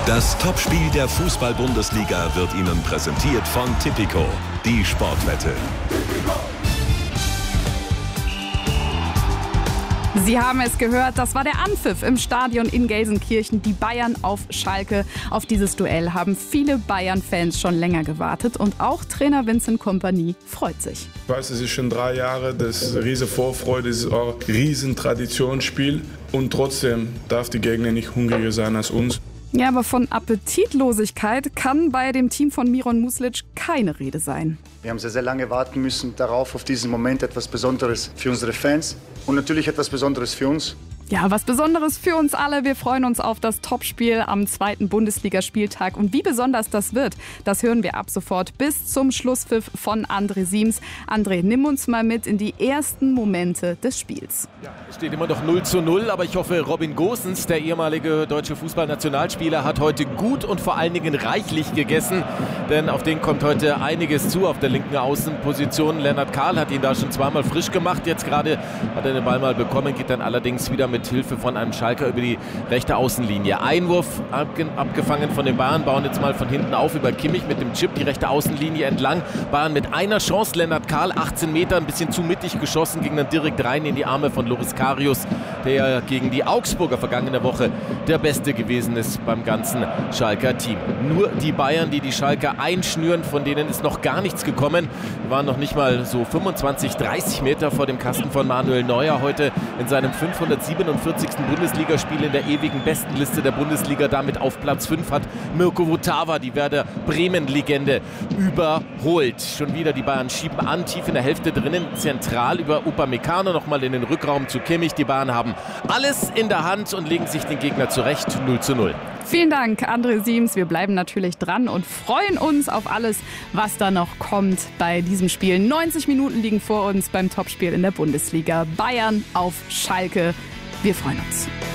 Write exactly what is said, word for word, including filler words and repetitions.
Das Topspiel der Fußball-Bundesliga wird Ihnen präsentiert von Tipico, die Sportwette. Sie haben es gehört, das war der Anpfiff im Stadion in Gelsenkirchen. Die Bayern auf Schalke. Auf dieses Duell haben viele Bayern-Fans schon länger gewartet und auch Trainer Vincent Kompany freut sich. Ich weiß, es ist schon drei Jahre, das ist eine riesen Vorfreude, das ist auch ein riesen Traditionsspiel und trotzdem darf die Gegner nicht hungriger sein als uns. Ja, aber von Appetitlosigkeit kann bei dem Team von Miron Muslic keine Rede sein. Wir haben sehr, sehr lange warten müssen darauf, auf diesen Moment, etwas Besonderes für unsere Fans und natürlich etwas Besonderes für uns. Ja, was Besonderes für uns alle. Wir freuen uns auf das Topspiel am zweiten Bundesligaspieltag. Und wie besonders das wird, das hören wir ab sofort bis zum Schlusspfiff von André Siems. André, nimm uns mal mit in die ersten Momente des Spiels. Ja, es steht immer noch null zu null, aber ich hoffe, Robin Gosens, der ehemalige deutsche Fußballnationalspieler, hat heute gut und vor allen Dingen reichlich gegessen. Denn auf den kommt heute einiges zu auf der linken Außenposition. Lennart Kahl hat ihn da schon zweimal frisch gemacht. Jetzt gerade hat er den Ball mal bekommen, geht dann allerdings wieder mit Hilfe von einem Schalker über die rechte Außenlinie. Einwurf abgefangen von den Bayern, bauen jetzt mal von hinten auf über Kimmich mit dem Chip die rechte Außenlinie entlang. Bayern mit einer Chance, Lennart Kahl, achtzehn Meter, ein bisschen zu mittig geschossen, ging dann direkt rein in die Arme von Loris Karius, der gegen die Augsburger vergangene Woche der Beste gewesen ist beim ganzen Schalker Team. Nur die Bayern, die die Schalker einschnüren, von denen ist noch gar nichts gekommen. Wir waren noch nicht mal so fünfundzwanzig, dreißig Meter vor dem Kasten von Manuel Neuer heute in seinem fünfhundertsiebenundvierzigsten Bundesligaspiel in der ewigen Bestenliste der Bundesliga. Damit auf Platz fünf hat Mirko Votava, die Werder Bremen-Legende, überholt. Schon wieder die Bayern schieben an, tief in der Hälfte drinnen, zentral über Upamecano, nochmal in den Rückraum zu Kimmich. Die Bayern haben alles in der Hand und legen sich den Gegner zurecht. null zu null. Vielen Dank, André Siems. Wir bleiben natürlich dran und freuen uns auf alles, was da noch kommt bei diesem Spiel. neunzig Minuten liegen vor uns beim Topspiel in der Bundesliga. Bayern auf Schalke. Wir freuen uns.